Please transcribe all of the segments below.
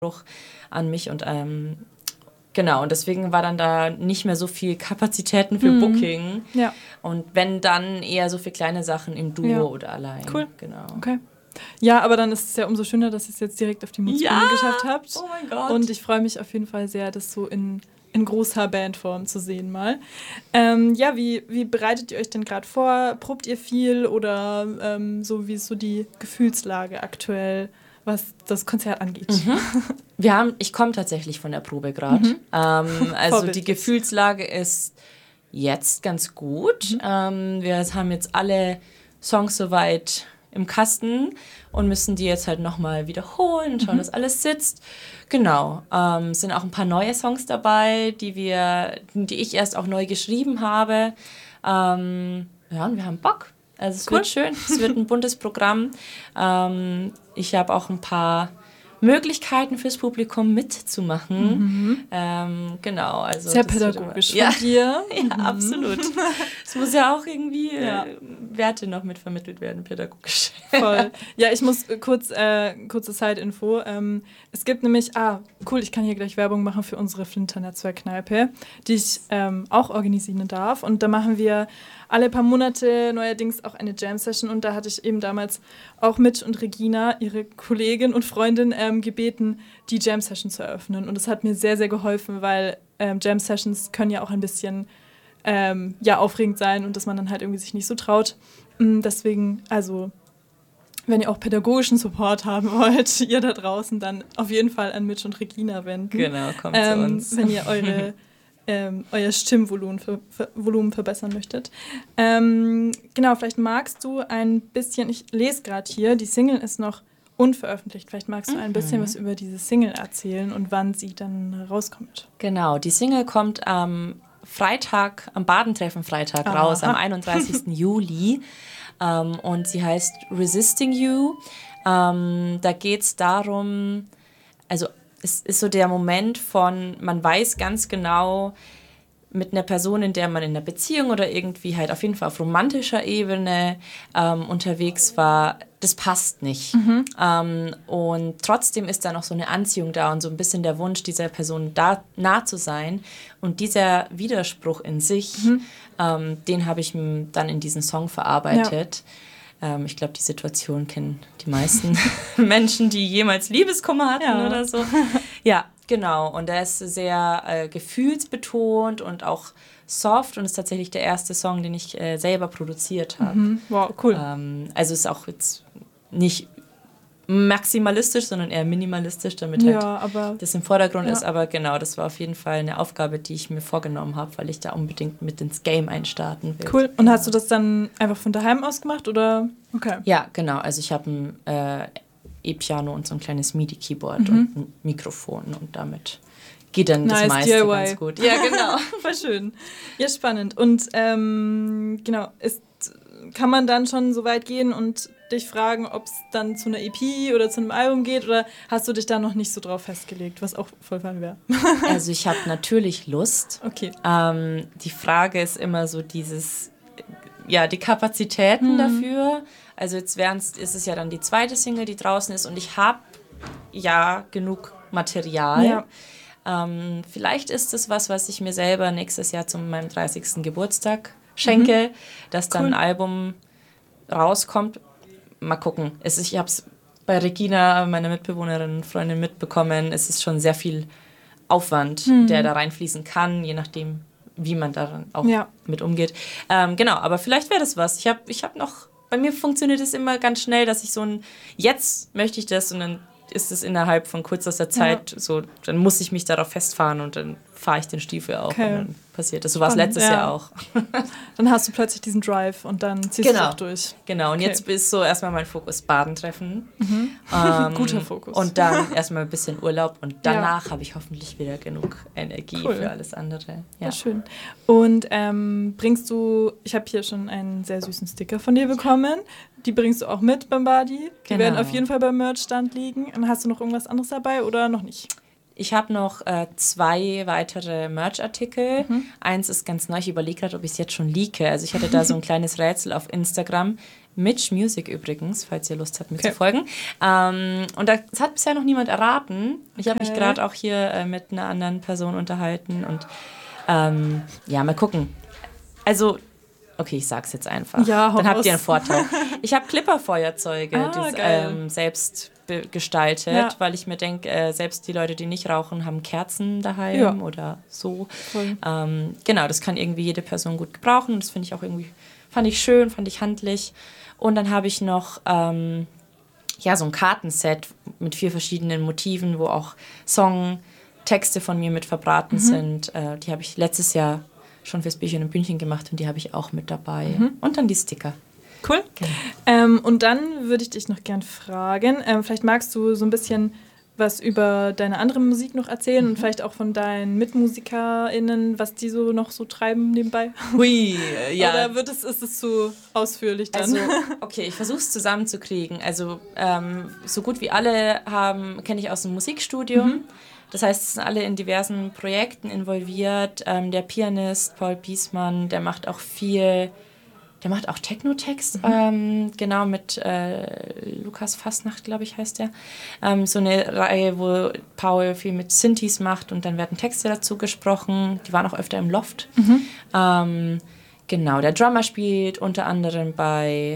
an mich und genau, und deswegen war dann da nicht mehr so viel Kapazitäten für Booking. Ja. Und wenn dann eher so für kleine Sachen im Duo oder allein. Cool. Genau. Okay. Ja, aber dann ist es ja umso schöner, dass ihr es jetzt direkt auf die Mutzbühne geschafft habt. Oh mein Gott. Und ich freue mich auf jeden Fall sehr, das so in großer Bandform zu sehen mal. Ja, wie bereitet ihr euch denn gerade vor? Probt ihr viel oder wie ist so die Gefühlslage aktuell, was das Konzert angeht? Ich komme tatsächlich von der Probe gerade. Also die Gefühlslage ist jetzt ganz gut. Wir haben jetzt alle Songs soweit im Kasten und müssen die jetzt halt nochmal wiederholen und schauen, dass alles sitzt. Genau. Sind auch ein paar neue Songs dabei, die ich erst auch neu geschrieben habe. Und wir haben Bock. Also es wird schön. Es wird ein buntes Programm. Ich habe auch ein paar Möglichkeiten fürs Publikum mitzumachen. Genau. Also sehr pädagogisch von dir. Ja, absolut. Es muss ja auch irgendwie Werte noch mit vermittelt werden, pädagogisch. Voll. Ja, ich muss kurze Side-Info. Es gibt nämlich, cool, ich kann hier gleich Werbung machen für unsere Flinter-Netzwerk-Kneipe, die ich auch organisieren darf. Und da machen wir alle paar Monate neuerdings auch eine Jam-Session. Und da hatte ich eben damals auch Mitch und Regina, ihre Kollegin und Freundin, gebeten, die Jam-Session zu eröffnen. Und das hat mir sehr, sehr geholfen, weil Jam-Sessions können ja auch ein bisschen aufregend sein und dass man dann halt irgendwie sich nicht so traut. Deswegen, also wenn ihr auch pädagogischen Support haben wollt, ihr da draußen, dann auf jeden Fall an Mitch und Regina wenden. Genau, kommt zu uns. Wenn ihr euer Stimmvolumen verbessern möchtet. Genau, vielleicht magst du ein bisschen, ich lese gerade hier, die Single ist noch unveröffentlicht. Vielleicht magst du ein bisschen was über diese Single erzählen und wann sie dann rauskommt. Genau, die Single kommt am Badentreffen Freitag raus, am 31. Juli. Und sie heißt Resisting You. Da geht es darum, also es ist so der Moment von, man weiß ganz genau, mit einer Person, in der man in einer Beziehung oder irgendwie halt auf jeden Fall auf romantischer Ebene unterwegs war, das passt nicht. Und trotzdem ist da noch so eine Anziehung da und so ein bisschen der Wunsch, dieser Person da nah zu sein. Und dieser Widerspruch in sich, den habe ich dann in diesen Song verarbeitet. Ja. Ich glaube, die Situation kennen die meisten Menschen, die jemals Liebeskummer hatten oder so. Ja, genau. Und der ist sehr gefühlsbetont und auch soft und ist tatsächlich der erste Song, den ich selber produziert habe. Wow, cool. Also ist auch jetzt nicht maximalistisch, sondern eher minimalistisch, damit halt das im Vordergrund ist. Aber genau, das war auf jeden Fall eine Aufgabe, die ich mir vorgenommen habe, weil ich da unbedingt mit ins Game einstarten will. Cool. Und hast du das dann einfach von daheim aus gemacht, oder? Okay. Ja, genau. Also ich habe ein E-Piano und so ein kleines MIDI-Keyboard und ein Mikrofon und damit geht dann das meiste DIY. Ganz gut. Ja, genau. Voll schön. Ja, spannend. Und genau, kann man dann schon so weit gehen und dich fragen, ob es dann zu einer EP oder zu einem Album geht, oder hast du dich da noch nicht so drauf festgelegt, was auch voll fein wäre? Also ich habe natürlich Lust. Okay. Die Frage ist immer so die Kapazitäten dafür. Also jetzt ist es ja dann die zweite Single, die draußen ist und ich habe ja genug Material. Ja. Vielleicht ist es was ich mir selber nächstes Jahr zu meinem 30. Geburtstag schenke, dass dann ein Album rauskommt. Mal gucken. Ich habe es bei Regina, meiner Mitbewohnerin und Freundin, mitbekommen. Es ist schon sehr viel Aufwand, der da reinfließen kann, je nachdem, wie man daran auch mit umgeht. Genau, aber vielleicht wäre das was. Ich hab noch, bei mir funktioniert es immer ganz schnell, dass ich jetzt möchte ich das und dann ist es innerhalb von kürzester Zeit so, dann muss ich mich darauf festfahren und dann fahre ich den Stiefel auf und dann passiert das. So war es letztes Jahr auch. Dann hast du plötzlich diesen Drive und dann ziehst du es auch durch. Genau, und jetzt ist so erstmal mein Fokus Badentreffen. Guter Fokus. Und dann erstmal ein bisschen Urlaub und danach habe ich hoffentlich wieder genug Energie für alles andere. Ja, schön. Und bringst du, ich habe hier schon einen sehr süßen Sticker von dir bekommen. Die bringst du auch mit beim Badi. Die werden auf jeden Fall beim Merch-Stand liegen. Und hast du noch irgendwas anderes dabei oder noch nicht? Ich habe noch 2 weitere Merch-Artikel. Eins ist ganz neu. Ich überlege gerade, ob ich es jetzt schon leake. Also ich hatte da so ein kleines Rätsel auf Instagram. Mitch Music übrigens, falls ihr Lust habt, mir zu folgen. Und das hat bisher noch niemand erraten. Ich habe mich gerade auch hier mit einer anderen Person unterhalten. Und mal gucken. Also, okay, ich sag's jetzt einfach. Ja, dann habt ihr einen Vorteil. Ich habe Clipper-Feuerzeuge selbst gestaltet, weil ich mir denke, selbst die Leute, die nicht rauchen, haben Kerzen daheim oder so. Genau, das kann irgendwie jede Person gut gebrauchen. Das finde ich auch irgendwie, fand ich schön, fand ich handlich. Und dann habe ich noch so ein Kartenset mit 4 verschiedenen Motiven, wo auch Songtexte von mir mit verbraten sind. Die habe ich letztes Jahr schon fürs Bierchen und Bühnchen gemacht und die habe ich auch mit dabei. Und dann die Sticker. Cool. Und dann würde ich dich noch gern fragen, vielleicht magst du so ein bisschen was über deine andere Musik noch erzählen und vielleicht auch von deinen MitmusikerInnen, was die so noch so treiben nebenbei? Hui, ja. Oder ist es zu ausführlich dann? Also, okay, ich versuche es zusammenzukriegen. Also, so gut wie alle kenne ich aus dem Musikstudium. Das heißt, es sind alle in diversen Projekten involviert. Der Pianist Paul Biesmann, der macht auch Techno-Text, genau, mit Lukas Fasnacht, glaube ich, heißt der. So eine Reihe, wo Paul viel mit Synthes macht und dann werden Texte dazu gesprochen. Die waren auch öfter im Loft. Genau, der Drummer spielt unter anderem bei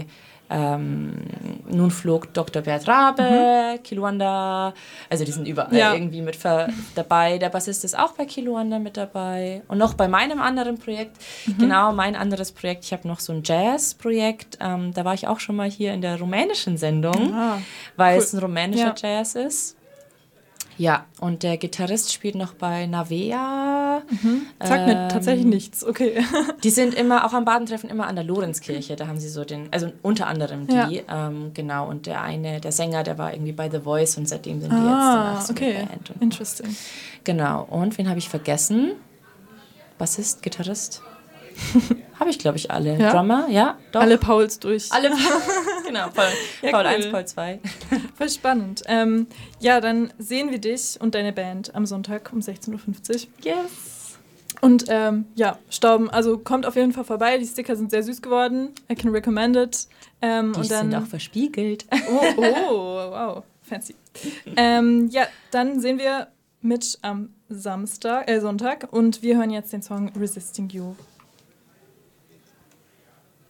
Nun flog Dr. Bert Rabe, Kiluanda, also die sind überall irgendwie mit dabei. Der Bassist ist auch bei Kiluanda mit dabei. Und noch bei meinem anderen Projekt, genau, mein anderes Projekt, ich habe noch so ein Jazz-Projekt, da war ich auch schon mal hier in der rumänischen Sendung, weil es ein rumänischer Jazz ist. Ja, und der Gitarrist spielt noch bei Navea. Sagt mir tatsächlich nichts, okay. Die sind immer, auch am Badentreffen, immer an der Lorenzkirche. Da haben sie so also unter anderem die. Genau, und der Sänger, der war irgendwie bei The Voice und seitdem sind die jetzt danach so eine Band. Interesting. Genau, und wen habe ich vergessen? Bassist, Gitarrist? Habe ich, glaube ich, alle. Ja? Drummer, ja, doch. Alle Pauls durch. Alle, genau, Paul cool. 1, Paul 2. Voll spannend. Dann sehen wir dich und deine Band am Sonntag um 16.50 Uhr. Yes. Und Stauben, also kommt auf jeden Fall vorbei. Die Sticker sind sehr süß geworden. I can recommend it. Die sind auch verspiegelt. Oh, wow, fancy. Dann sehen wir Mitch am Sonntag und wir hören jetzt den Song Resisting You.